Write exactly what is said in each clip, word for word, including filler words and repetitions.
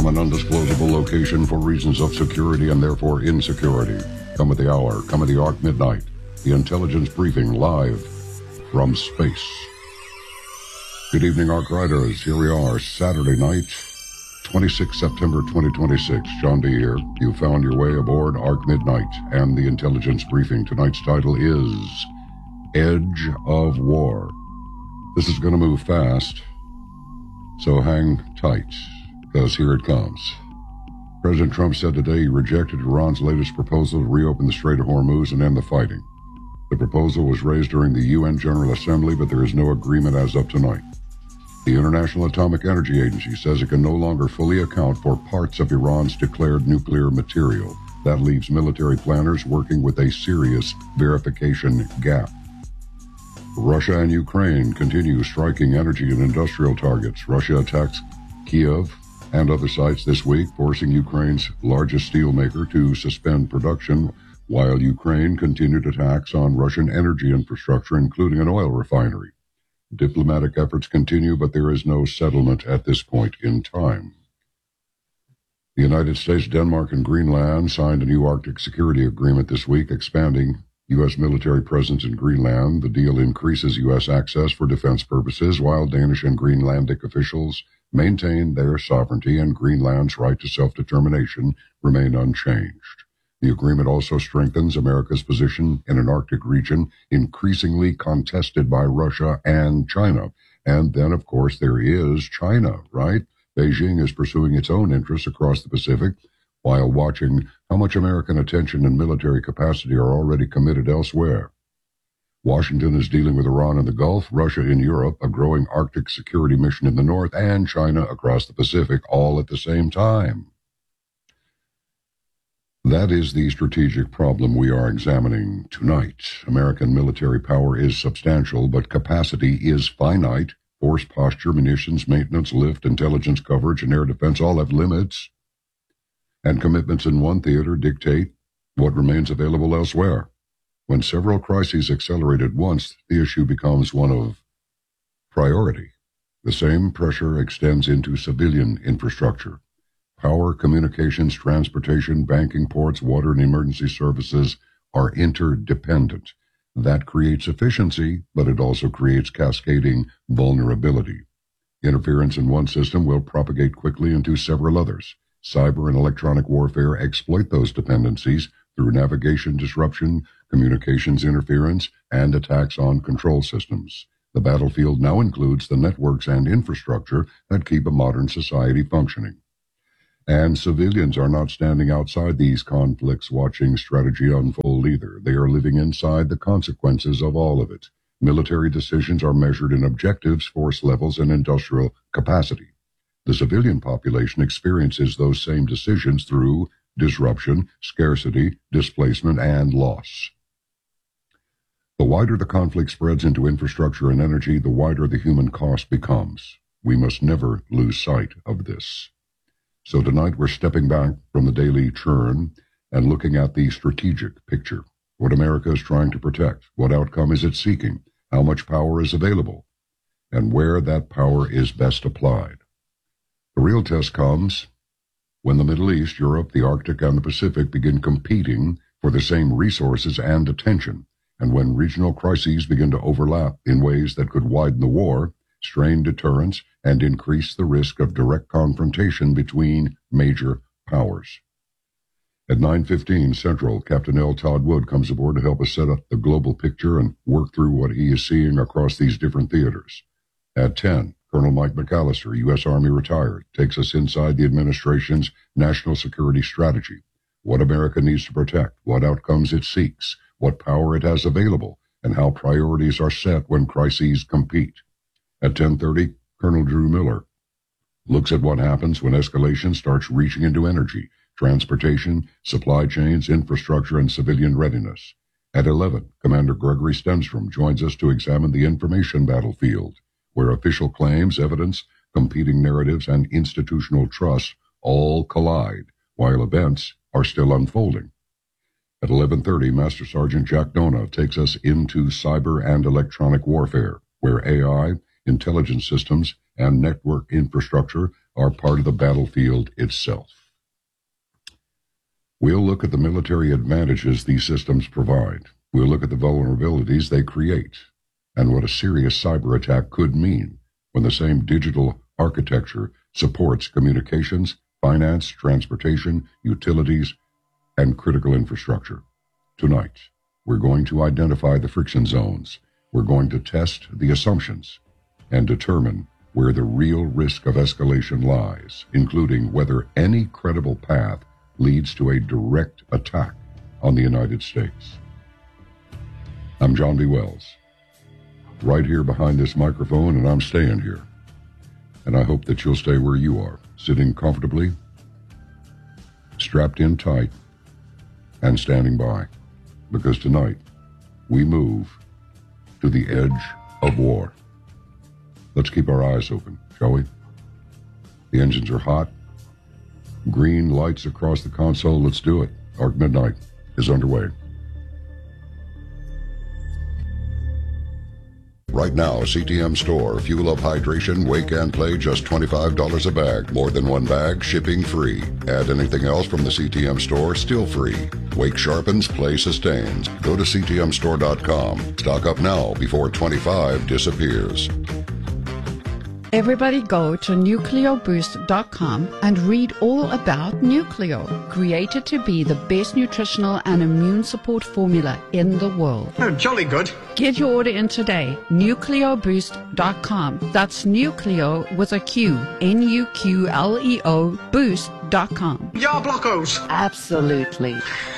from an undisclosable location for reasons of security and therefore insecurity. Come at the hour, come at the arc midnight. The intelligence briefing live from space. Good evening, Arc Riders. Here we are, Saturday night, twenty-sixth September twenty twenty-six. John D. here. You found your way aboard Arc Midnight and the intelligence briefing. Tonight's title is Edge of War. This is going to move fast, so hang tight, because here it comes. President Trump said today he rejected Iran's latest proposal to reopen the Strait of Hormuz and end the fighting. The proposal was raised during the U N General Assembly, but there is no agreement as of tonight. The International Atomic Energy Agency says it can no longer fully account for parts of Iran's declared nuclear material. That leaves military planners working with a serious verification gap. Russia and Ukraine continue striking energy and industrial targets. Russia attacks Kiev and other sites this week, forcing Ukraine's largest steelmaker to suspend production, while Ukraine continued attacks on Russian energy infrastructure, including an oil refinery. Diplomatic efforts continue, but there is no settlement at this point in time. The United States, Denmark, and Greenland signed a new Arctic security agreement this week, expanding U S military presence in Greenland. The deal increases U S access for defense purposes, while Danish and Greenlandic officials maintain their sovereignty and Greenland's right to self-determination remain unchanged. The agreement also strengthens America's position in an Arctic region increasingly contested by Russia and China. And then, of course, there is China, right? Beijing is pursuing its own interests across the Pacific, while watching how much American attention and military capacity are already committed elsewhere. Washington is dealing with Iran in the Gulf, Russia in Europe, a growing Arctic security mission in the north, and China across the Pacific, all at the same time. That is the strategic problem we are examining tonight. American military power is substantial, but capacity is finite. Force posture, munitions, maintenance, lift, intelligence coverage, and air defense all have limits. And commitments in one theater dictate what remains available elsewhere. When several crises accelerate at once, the issue becomes one of priority. The same pressure extends into civilian infrastructure. Power, communications, transportation, banking, ports, water, and emergency services are interdependent. That creates efficiency, but it also creates cascading vulnerability. Interference in one system will propagate quickly into several others. Cyber and electronic warfare exploit those dependencies through navigation disruption, communications interference, and attacks on control systems. The battlefield now includes the networks and infrastructure that keep a modern society functioning. And civilians are not standing outside these conflicts watching strategy unfold either. They are living inside the consequences of all of it. Military decisions are measured in objectives, force levels, and industrial capacity. The civilian population experiences those same decisions through disruption, scarcity, displacement, and loss. The wider the conflict spreads into infrastructure and energy, the wider the human cost becomes. We must never lose sight of this. So tonight we're stepping back from the daily churn and looking at the strategic picture. What America is trying to protect, what outcome is it seeking, how much power is available, and where that power is best applied. The real test comes when the Middle East, Europe, the Arctic, and the Pacific begin competing for the same resources and attention, and when regional crises begin to overlap in ways that could widen the war, strain deterrence, and increase the risk of direct confrontation between major powers. At nine fifteen Central, Captain L. Todd Wood comes aboard to help us set up the global picture and work through what he is seeing across these different theaters. At ten, Colonel Mike McAllister, U S Army retired, takes us inside the administration's national security strategy, what America needs to protect, what outcomes it seeks, what power it has available, and how priorities are set when crises compete. At ten thirty, Colonel Drew Miller looks at what happens when escalation starts reaching into energy, transportation, supply chains, infrastructure, and civilian readiness. At eleven, Commander Gregory Stenstrom joins us to examine the information battlefield, where official claims, evidence, competing narratives, and institutional trust all collide, while events are still unfolding. At eleven thirty, Master Sergeant Jack Nona takes us into cyber and electronic warfare, where A I, intelligence systems, and network infrastructure are part of the battlefield itself. We'll look at the military advantages these systems provide. We'll look at the vulnerabilities they create and what a serious cyber attack could mean when the same digital architecture supports communications, finance, transportation, utilities, and critical infrastructure. Tonight, we're going to identify the friction zones. We're going to test the assumptions and determine where the real risk of escalation lies, including whether any credible path leads to a direct attack on the United States. I'm John B. Wells, right here behind this microphone, and I'm staying here. And I hope that you'll stay where you are, sitting comfortably, strapped in tight, and standing by, because tonight we move to the edge of war. Let's keep our eyes open, shall we? The engines are hot. Green lights across the console. Let's do it. Arc Midnight is underway. Right now, C T M Store. Fuel up hydration, wake and play, just twenty-five dollars a bag. More than one bag, shipping free. Add anything else from the C T M Store, still free. Wake sharpens, play sustains. Go to C T M store dot com. Stock up now before twenty-five disappears. Everybody go to nucleo boost dot com and read all about Nucleo, created to be the best nutritional and immune support formula in the world. Oh, jolly good. Get your order in today, nucleo boost dot com. That's Nucleo with a Q, N U Q L E O, boost dot com. Ya blockos. Absolutely.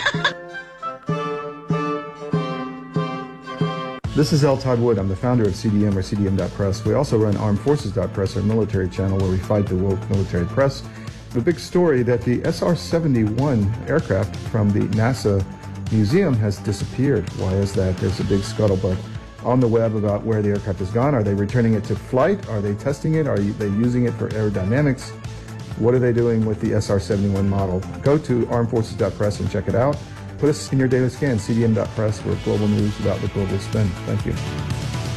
This is L. Todd Wood. I'm the founder of C D M or C D M dot press. We also run armed forces dot press, our military channel where we fight the woke military press. The big story that the S R seventy-one aircraft from the NASA museum has disappeared. Why is that? There's a big scuttlebutt on the web about where the aircraft has gone. Are they returning it to flight? Are they testing it? Are they using it for aerodynamics? What are they doing with the S R seventy-one model? Go to armed forces dot press and check it out. Put us in your daily scan, C D M dot press, for global news about the global spin. Thank you.